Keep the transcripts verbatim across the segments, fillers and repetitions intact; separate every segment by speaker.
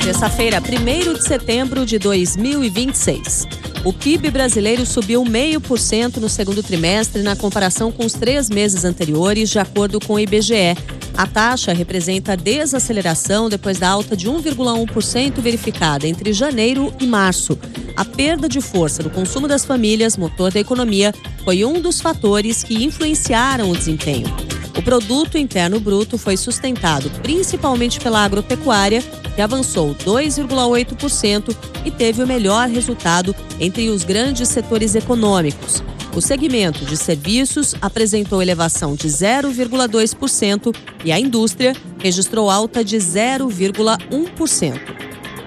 Speaker 1: Terça-feira, primeiro de setembro de dois mil e vinte e seis. O P I B brasileiro subiu zero vírgula cinco por cento no segundo trimestre na comparação com os três meses anteriores, de acordo com o I B G E. A taxa representa desaceleração depois da alta de um vírgula um por cento verificada entre janeiro e março. A perda de força do consumo das famílias, motor da economia, foi um dos fatores que influenciaram o desempenho. O produto interno bruto foi sustentado principalmente pela agropecuária, que avançou dois vírgula oito por cento e teve o melhor resultado entre os grandes setores econômicos. O segmento de serviços apresentou elevação de zero vírgula dois por cento e a indústria registrou alta de zero vírgula um por cento.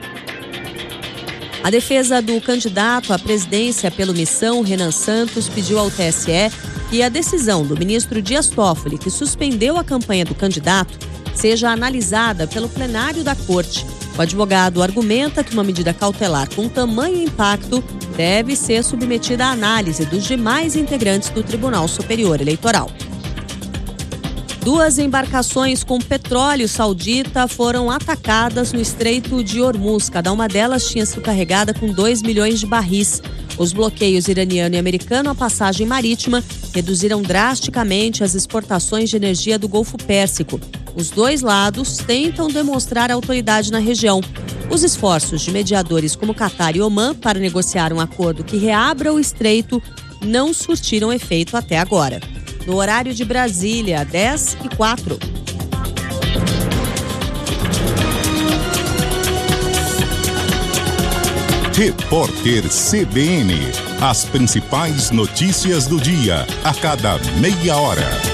Speaker 1: A defesa do candidato à presidência pelo Missão, Renan Santos, pediu ao T S E que a decisão do ministro Dias Toffoli, que suspendeu a campanha do candidato, seja analisada pelo plenário da Corte. O advogado argumenta que uma medida cautelar com tamanho impacto deve ser submetida à análise dos demais integrantes do Tribunal Superior Eleitoral. Duas embarcações com petróleo saudita foram atacadas no Estreito de Hormuz. Cada uma delas tinha sido carregada com dois milhões de barris. Os bloqueios iraniano e americano à passagem marítima reduziram drasticamente as exportações de energia do Golfo Pérsico. Os dois lados tentam demonstrar autoridade na região. Os esforços de mediadores como Catar e Omã para negociar um acordo que reabra o estreito não surtiram efeito até agora. No horário de Brasília, dez e quatro.
Speaker 2: Repórter C B N. As principais notícias do dia, a cada meia hora.